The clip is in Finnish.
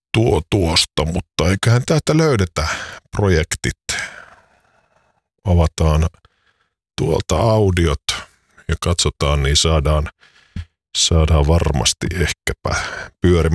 tuosta, mutta eiköhän täältä löydetä projektit. Avataan tuolta audiot ja katsotaan, niin saadaan varmasti ehkäpä pyörimään.